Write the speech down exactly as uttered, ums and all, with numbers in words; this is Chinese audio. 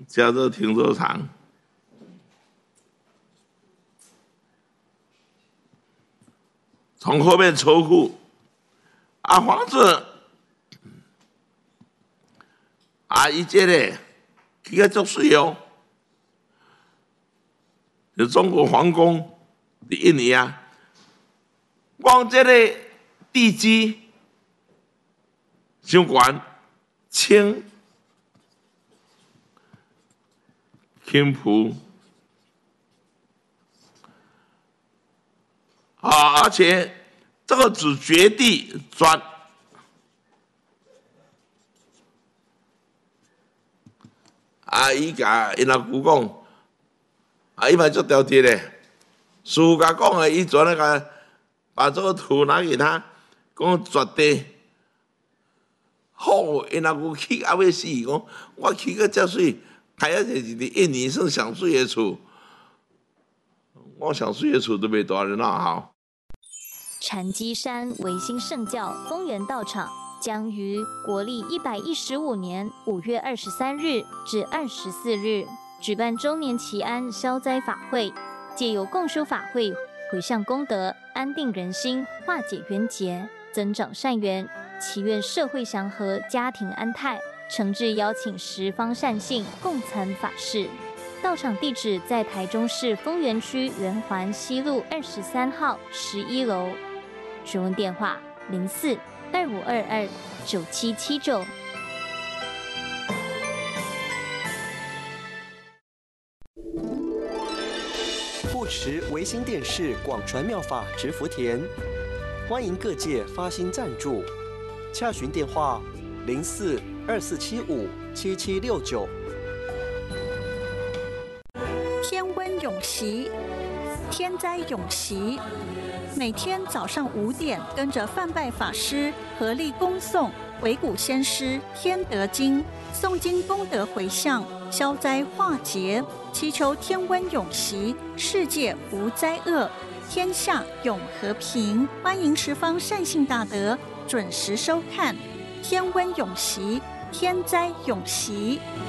加热停车场。从后面抽库，啊，房子啊，伊这个起个足水哦，就中国皇宫伫印尼啊，光这个地基伤悬，青青浦。 啊，而且这个只掘地砖，啊，伊甲因阿姑讲，啊，伊嘛足条铁的，师傅甲讲的，伊昨那个把这个图拿给他，讲绝对好，因阿姑起阿要死，讲我起个遮水，开啊就是伫印尼算上水的厝。 我想水的厝都没多少人那好。 禅机山维新圣教丰源道场将于国历一百一十五年五月二十三日至二十四日举办周年祈安消灾法会，借由共修法会，回向功德，安定人心，化解冤结，增长善缘，祈愿社会祥和，家庭安泰。诚挚邀请十方善信共参法事。 道场地址在台中市丰原区圆环西路二十三号十一楼，询问电话零四二五二二九七七九。 护持维新电视广传妙法植福田，欢迎各界发心赞助，洽询电话零四二四七五七七六九。 天温永习，天灾永习。每天早上五点，跟着范拜法师合力恭诵《维古先师天德经》，诵经功德回向，消灾化劫，祈求天温永习，世界无灾厄，天下永和平。欢迎十方善信大德准时收看《天温永习，天灾永习》。